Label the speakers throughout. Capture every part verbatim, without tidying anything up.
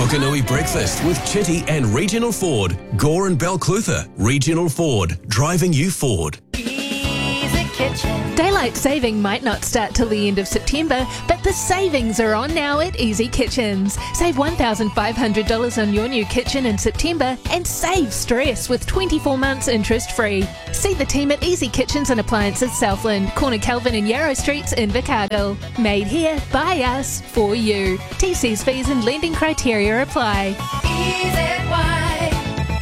Speaker 1: Hokanui Breakfast with Chitty and Regional Ford. Gore and Balclutha. Regional Ford. Driving you forward.
Speaker 2: Easy Kitchen.
Speaker 3: Daylight saving might not start till the end of September, but the savings are on now at Easy Kitchens. Save one thousand five hundred dollars on your new kitchen in September and save stress with twenty-four months interest free. See the team at Easy Kitchens and Appliances Southland, Corner Kelvin and Yarrow Streets in Invercargill. Made here, by us, for you. T Cs fees and lending criteria apply.
Speaker 2: Easy White.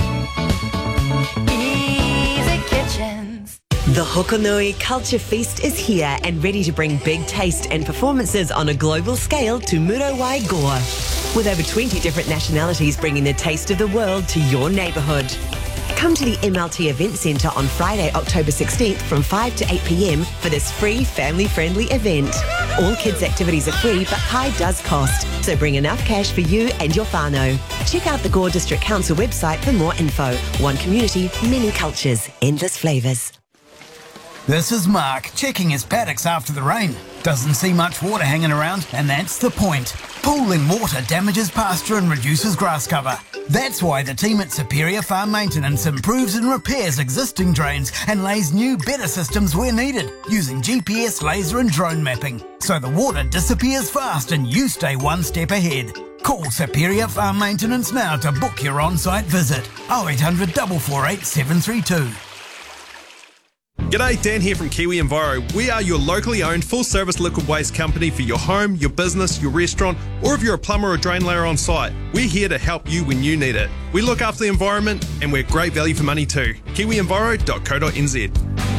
Speaker 2: Easy Kitchens.
Speaker 4: The Hokonui Culture Feast is here and ready to bring big taste and performances on a global scale to Murowai Gore. With over twenty different nationalities bringing the taste of the world to your neighbourhood. Come to the M L T Event Centre on Friday, October sixteenth from five to eight p.m. for this free family-friendly event. All kids' activities are free, but pie does cost, so bring enough cash for you and your whānau. Check out the Gore District Council website for more info. One community, many cultures, endless flavours.
Speaker 5: This is Mark, checking his paddocks after the rain. Doesn't see much water hanging around, and that's the point. Pooling water damages pasture and reduces grass cover. That's why the team at Superior Farm Maintenance improves and repairs existing drains and lays new, better systems where needed, using G P S, laser and drone mapping. So the water disappears fast and you stay one step ahead. Call Superior Farm Maintenance now to book your on-site visit. oh eight hundred, four four eight, seven three two.
Speaker 6: G'day, Dan here from Kiwi Enviro. We are your locally owned full-service liquid waste company for your home, your business, your restaurant, or if you're a plumber or drain layer on site. We're here to help you when you need it. We look after the environment and we're great value for money too. kiwi enviro dot co dot n z.